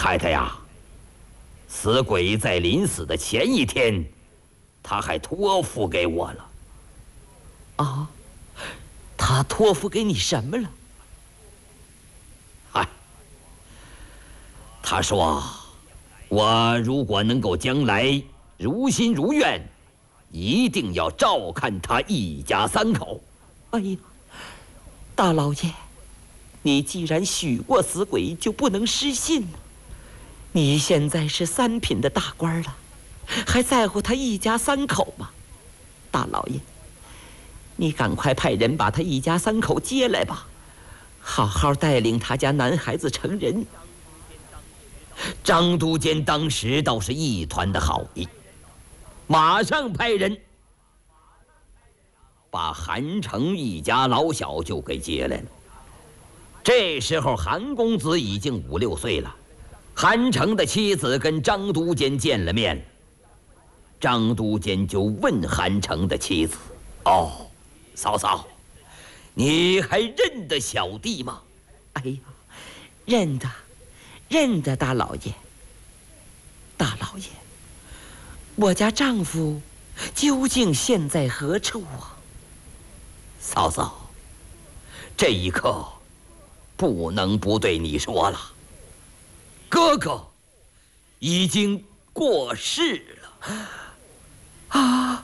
太太呀，死鬼在临死的前一天，他还托付给我了。 啊，他托付给你什么了？ 嗨，他说，我如果能够将来如心如愿，一定要照看他一家三口。 哎呀，大老爷，你既然许过死鬼，就不能失信了。你现在是3品的大官了，还在乎他一家三口吗？大老爷，你赶快派人把他一家三口接来吧，好好带领他家男孩子成人。 张都监当时倒是一团的好意，马上派人把韩城一家老小就给接来了。这时候韩公子已经5、6岁了，韩城的妻子跟张都监见了面，张都监就问韩城的妻子：“哦，嫂嫂，你还认得小弟吗？”“ 哎呀，认得大老爷。大老爷，我家丈夫究竟现在何处啊？”“ 嫂嫂，这一刻不能不对你说了，哥哥已经过世了。”“ 啊！”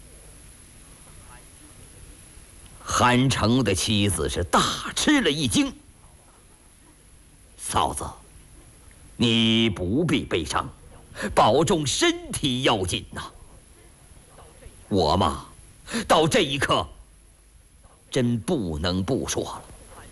韩城的妻子是大吃了一惊。“嫂子，你不必悲伤，保重身体要紧呐。我嘛，到这一刻真不能不说了。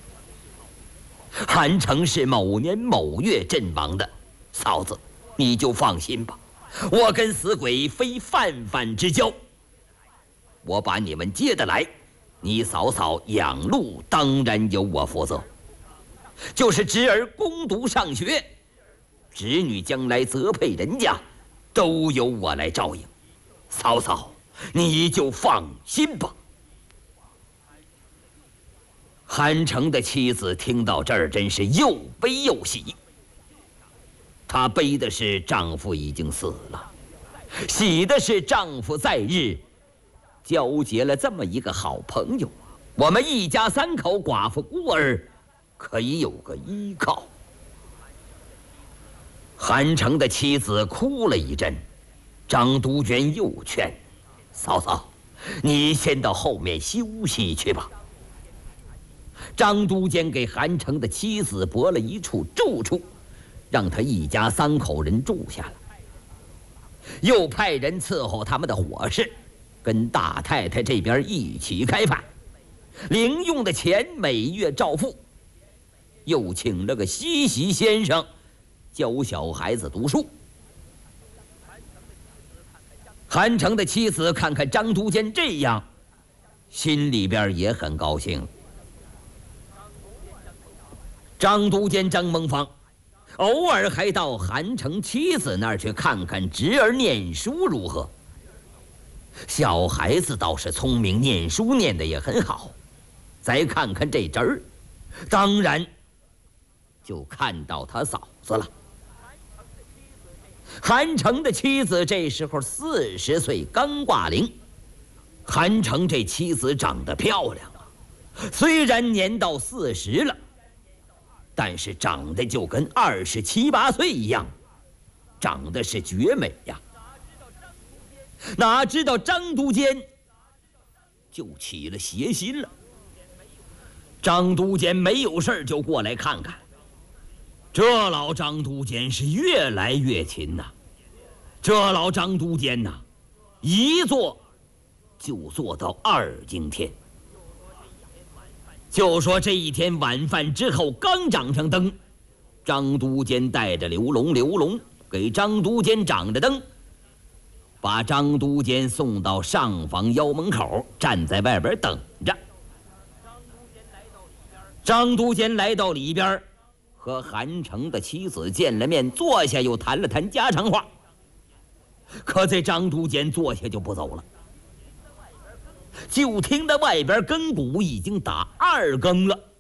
韩城是某年某月阵亡的，嫂子你就放心吧，我跟死鬼非泛泛之交。我把你们接得来，你嫂嫂养路当然由我负责，就是侄儿攻读上学，侄女将来择配人家，都由我来照应。嫂嫂你就放心吧。”韩城的妻子听到这儿，真是又悲又喜。她悲的是丈夫已经死了，喜的是丈夫在日交结了这么一个好朋友，我们一家三口寡妇孤儿可以有个依靠。韩城的妻子哭了一阵，张都监又劝：“嫂嫂，你先到后面休息去吧。”张都监给韩城的妻子拨了一处住处，让他一家3口人住下了，又派人伺候他们的伙食，跟大太太这边一起开饭，零用的钱每月照付，又请了个西席先生教小孩子读书。韩城的妻子看看张都监这样，心里边也很高兴。张都监张蒙方偶尔还到韩城妻子那儿去看看侄儿念书如何。小孩子倒是聪明，念书念得也很好。再看看这侄儿，当然就看到他嫂子了。韩城的妻子这时候40岁刚挂零。韩城这妻子长得漂亮啊，虽然年到40了，但是长得就跟27、28岁一样，长得是绝美呀。哪知道张都监就起了邪心了。张都监没有事就过来看看，这老张都监是越来越勤呐。这老张都监呐，一坐就坐到2更天。就说这一天晚饭之后刚掌上灯，张都监带着刘龙给张都监掌着灯，把张都监送到上房腰门口，站在外边等着。张都监来到里边，和韩城的妻子见了面，坐下又谈了谈家常话。可这张都监坐下就不走了，就听到外边更鼓已经打2更了。